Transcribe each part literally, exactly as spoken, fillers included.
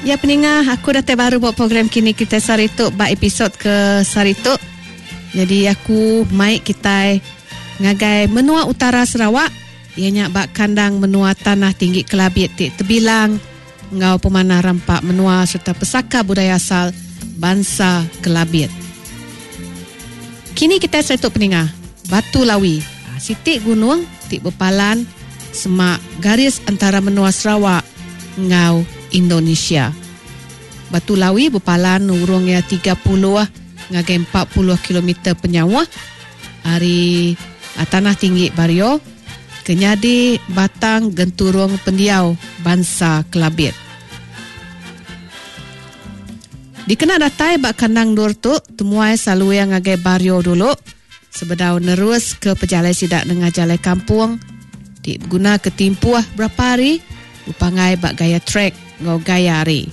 Ya peningah, aku dah terbaru buat program Kini Kita Sarituk bak episod ke Sarituk. Jadi aku mai kita ngagai menua utara Sarawak. Ianya bak kandang menua tanah tinggi Kelabit ti terbilang ngau pemanah rampak menua serta pesaka budaya asal bangsa Kelabit. Kini kita Sarituk peningah Batu Lawi, sitik gunung ti bepalan semak garis antara menua Sarawak ngau Indonesia. Batu Lawi berpalan urungnya tiga puluh ngagai empat puluh kilometer penyawa hari tanah tinggi Bario kenyadi batang genturung pendiau bangsa Kelabit. Dikena datai bak kandang dur tu temuai selalu yang ngagai Bario dulu sebedau nerus ke pejalai sidak dengan jalai kampung di guna ketimpuah berapa hari upangai bak gaya trek ngau gaya hari.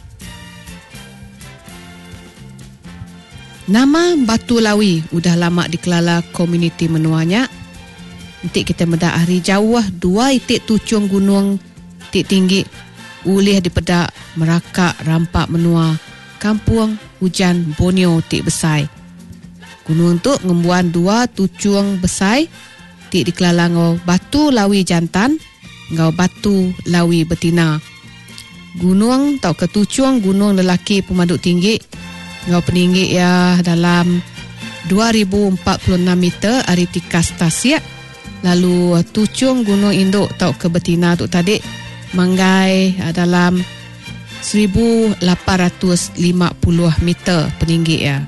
Nama Batu Lawi udah lama dikelala komuniti menuanya. Nanti kita medak hari jauh dua itik tucung gunung itik tinggi ulih di pedak merakak rampak menua kampung hujan Borneo itik besai. Gunung tu ngembuan dua tucung besai itik dikelala ngau Batu Lawi jantan ngau Batu Lawi betina. Gunung tau ketucung gunung lelaki pemaduk tinggi ngau peninggi ya dalam dua ribu empat puluh enam meter ari tikas Tasik. Lalu tucung gunung induk tau ke betina tu tadi manggai dalam seribu lapan ratus lima puluh meter peninggi ya.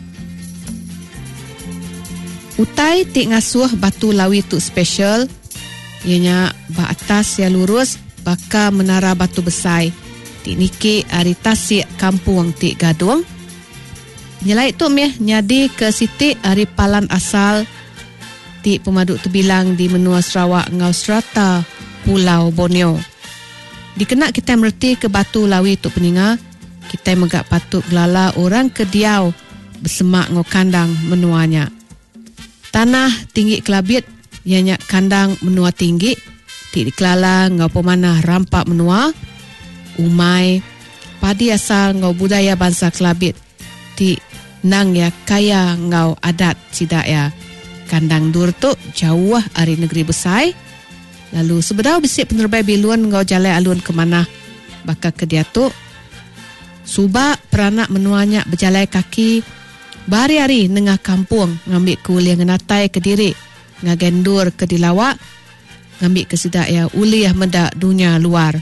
Utai tik ngasuh Batu Lawi tu special ianya ba atas ya lurus baka menara batu besai tik niki ari Tasik kampung tik Gadung. Nyelai tu meh nyadi ke sitik ari palan asal ti pemaduk terbilang di menua Sarawak ngau serata Pulau Borneo. Dikena kita merti ke Batu Lawi tu peninga, kita megak patut gelala orang kediau bersemak ngau kandang menuanya. Tanah tinggi Kelabit ianya kandang menua tinggi ti dikelala ngau pemanah rampak menua umai padi asal ngau budaya bangsa Kelabit ti nang ya kaya ngau adat sidak ya. Kandang dur tu jauh dari negeri besai. Lalu sebedau bisik penerbai bilun ngau jalai alun ke mana baka ke dia tu subak peranak menuanya berjalai kaki bahari-hari nengah kampung ngambil kuliah ngenatai ke diri ngagendur ke dilawak ngambil ke sidak ya uliah medak dunia luar.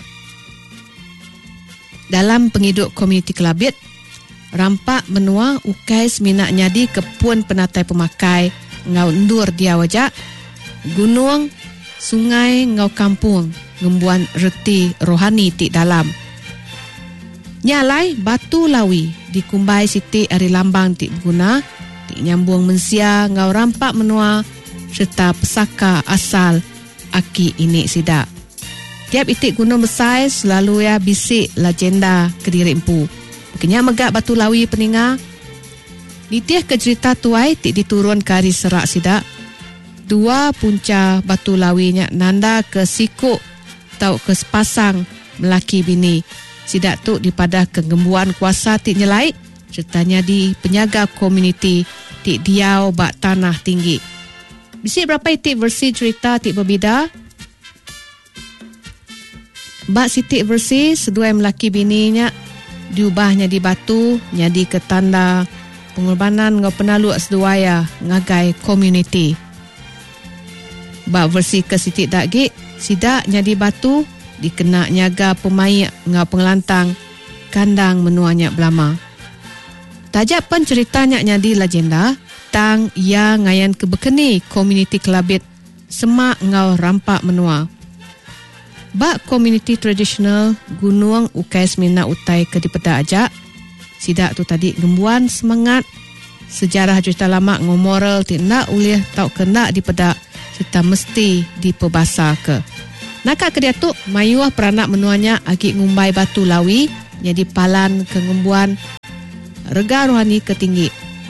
Dalam penghidup komuniti Kelabit rampak menua ukai seminak nyadi kepun penatai pemakai ngau endur dia wajak gunung sungai ngau kampung ngembuan reti rohani ti dalam. Nyalai Batu Lawi dikumbai siti ari lambang ti guna ti nyambung mensia ngau rampak menua serta pesaka asal aki ini sidak. Tiap itik gunung besar selalu ya bisik legenda Kediri Empu. Kenya megak Batu Lawi peninga. Nitiah ke cerita tuai tik diturun kari serak sidak. Dua punca Batu Lawi nya nanda ke sikuk tau ke sepasang melaki bini. Sidak tu dipada kegembuan kuasa tik nyelai sertanya di penyaga komuniti tik diau bak tanah tinggi. Bisik berapa itik versi cerita tik berbeda. Bak sitik versi sedua melaki bininya diubahnya di batu nyadi ke tanda pengorbanan ngau penaluk seduaya ngagai komuniti. Bak versi ke sitik dagik sidak nyadi batu dikena nyaga pemaik ngau pengelantang kandang menuanya belama. Tajak pen ceritanya nyadi legenda tang ia ngayan kebekeni komuniti Kelabit semak ngau rampak menua. Bak komuniti tradisional gunung ukai semina utai ke di peda ajak. Sidak tu tadi gembuan semangat sejarah cerita lama ngau moral tidak ulih tau kena di peda serta mesti dipebasa ke. Nakak ke dia tu mayuah peranak menuanya agi ngumbai Batu Lawi jadi palan ke ngembuan rega rohani ketinggi.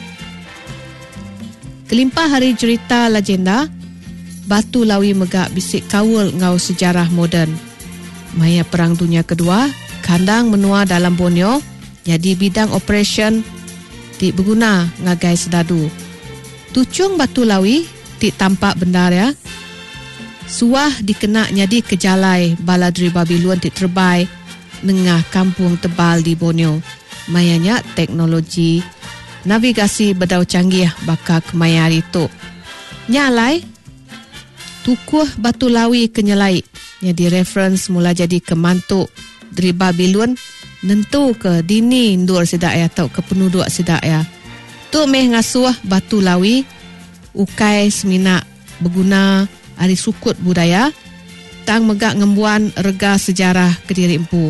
Kelimpah hari cerita legenda Batu Lawi megak bisik kawul ngau sejarah moden. Maya Perang Dunia Kedua, kandang menua dalam Borneo jadi bidang operation ti berguna ngagai sedadu. Tucung batu lawi ti tampak benar ya. Suah dikena jadi kejalai bala Driba Biluan ti terbai nengah kampung tebal di Borneo. Mayanya teknologi navigasi bedau canggih baka kemayar itu. Nyalai tukuh batu lawi kenyelai jadi reference mula jadi kemantuk Driba Biluan nentu ke dini ndur sidak ya atau ke penduduk sidak ya. Tu meh ngasuh batu lawi ukai semina berguna hari sukut budaya tang megak ngembuan rega sejarah Kediri Empu.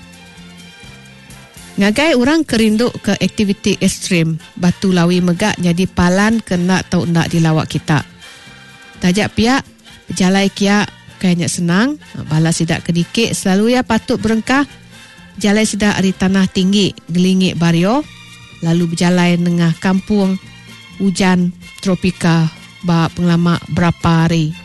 Ngagai orang kerinduk ke aktiviti ekstrim batu lawi megak jadi palan kena tau ndak dilawak kita. Tajak pihak berjalai kia kayaknya senang bala sidak kedikit selalu ya patut berengkah jalai sidak dari tanah tinggi gelingik Bario lalu berjalan tengah kampung hujan tropika ba penglama berapa hari.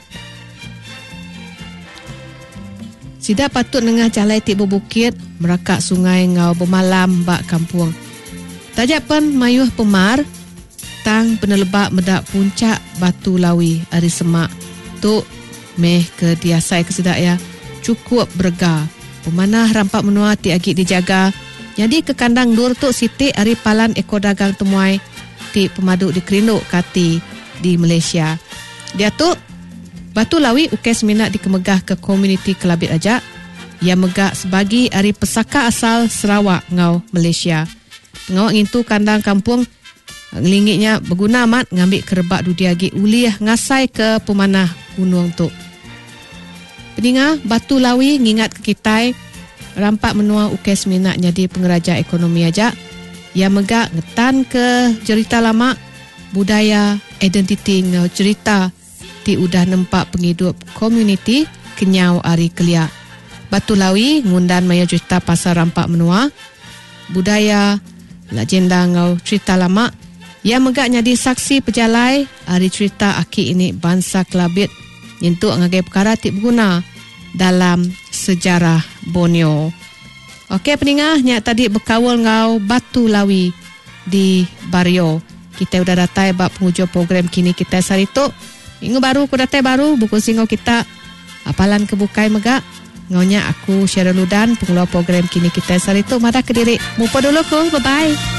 Sidak patut tengah jalai tiba bukit merakak sungai ngau bermalam ba kampung. Tajak pen mayuh pemar tang penelebak medak puncak batu lawi ari semak tu meh ke diasai ke sidak ya cukup berga. Pemanah rampak menua ti agi dijaga. Jadi ke kandang dur tu siti ari palan ekor dagang temuai ti pemaduk di Kerinduk Kati di Malaysia. Dia tu batu lawi ukes minat dikemegah ke komuniti Kelabit Ajak yang megak sebagi ari pesaka asal Sarawak ngau Malaysia. Ngau ngintu kandang kampung ngelingitnya berguna amat ngambil kerebak dudi agi uliah ngasai ke pemanah gunung tu. Peninga batu lawi ngingat ke kita rampak menua ukes minat jadi pengeraja ekonomi Ajak yang megak ngetan ke cerita lama budaya identiti ngau cerita ti udah nempak penghidup komuniti kenyau ari kelia. Batu lawi ngundan maya cerita pasal rampak menua budaya legenda ngau cerita lama yang megak jadi saksi pejalai ari cerita aki ini bangsa Kelabit untuk ngagai perkara ti berguna dalam sejarah Borneo. Okey peningah, nyak tadi berkawal ngau batu lawi di Bario. Kita udah datai bab penghujung program kini kita sarituk. Minggu baru ku datai baru buku singau kita apalan kebukai megak. Ngaunya aku Syarul Ludan pengeluar program kini kita sarituk madah Kediri. Mupa dulu ku, bye bye.